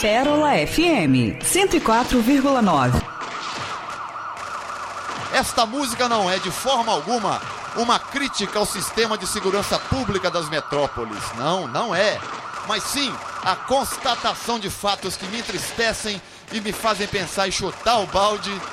Pérola FM 104,9. Esta música não é de forma alguma uma crítica ao sistema de segurança pública das metrópoles. Não é. Mas sim a constatação de fatos que me entristecem e me fazem pensar em chutar o balde